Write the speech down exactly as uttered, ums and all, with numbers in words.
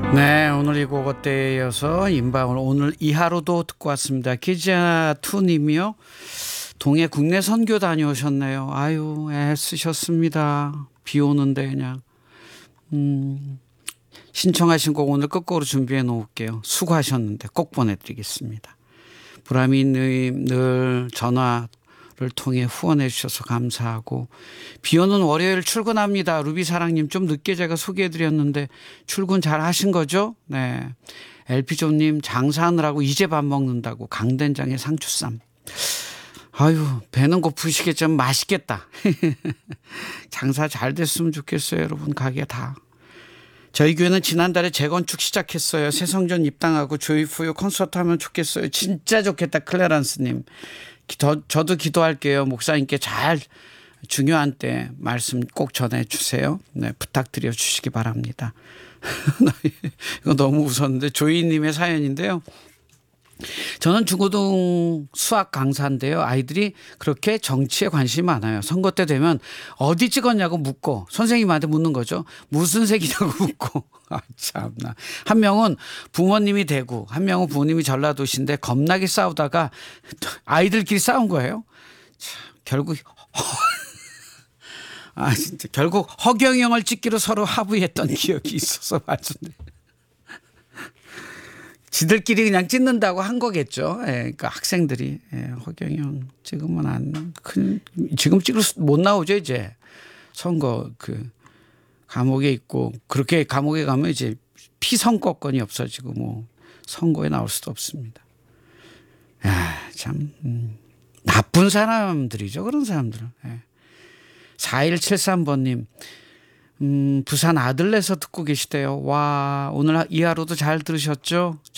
네, 오늘 이 곡 어때에 이어서 인방울 오늘 이하로도 듣고 왔습니다. 기자투님이요. 동해 국내 선교 다녀오셨네요. 아유, 애쓰셨습니다. 비 오는데 그냥. 음, 신청하신 곡 오늘 끝곡으로 준비해 놓을게요. 수고하셨는데 꼭 보내드리겠습니다. 보람이님 늘 전화를 통해 후원해 주셔서 감사하고, 비 오는 월요일 출근합니다. 루비사랑님 좀 늦게 제가 소개해 드렸는데 출근 잘 하신 거죠? 네. 엘피존님 장사하느라고 이제 밥 먹는다고 강된장에 상추쌈. 아유, 배는 고프시겠지만 맛있겠다. 장사 잘 됐으면 좋겠어요. 여러분 가게 다. 저희 교회는 지난달에 재건축 시작했어요. 새성전 입당하고 조이프유 콘서트 하면 좋겠어요. 진짜 좋겠다. 클레란스님. 저, 저도 기도할게요. 목사님께 잘 중요한 때 말씀 꼭 전해주세요. 네, 부탁드려 주시기 바랍니다. 이거 너무 웃었는데 조이님의 사연인데요. 저는 중고등 수학 강사인데요. 아이들이 그렇게 정치에 관심이 많아요. 선거 때 되면 어디 찍었냐고 묻고 선생님한테 묻는 거죠. 무슨 색이냐고 묻고. 아, 참나. 한 명은 부모님이 대구, 한 명은 부모님이 전라도시인데 겁나게 싸우다가 아이들끼리 싸운 거예요. 참, 결국 아 진짜 결국 허경영을 찍기로 서로 합의했던 기억이 있어서 말씀드려요. 지들끼리 그냥 찍는다고 한 거겠죠. 예, 그러니까 학생들이. 예, 허경영 지금은 안 큰, 지금 찍을 수 못 나오죠 이제. 선거 그 감옥에 있고, 그렇게 감옥에 가면 이제 피선거권이 없어지고 뭐 선거에 나올 수도 없습니다. 야, 참 음, 나쁜 사람들이죠 그런 사람들은. 예. 사일칠삼 번님. 음, 부산 아들네서 듣고 계시대요. 와, 오늘 이 하루도 잘 들으셨죠?